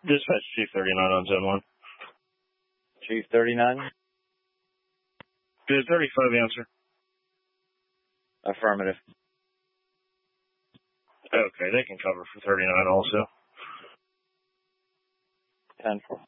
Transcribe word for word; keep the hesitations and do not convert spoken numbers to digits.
Dispatch Chief thirty-nine on zone one. Chief thirty-nine? Did thirty-five answer? Affirmative. Okay, they can cover for thirty-nine also. ten four.